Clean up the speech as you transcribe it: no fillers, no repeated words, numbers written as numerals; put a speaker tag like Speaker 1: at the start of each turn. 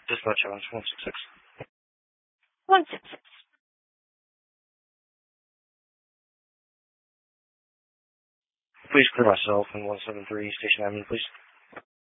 Speaker 1: Dispatch challenge 166.
Speaker 2: 166.
Speaker 1: Please clear myself in 173 Station Avenue, please.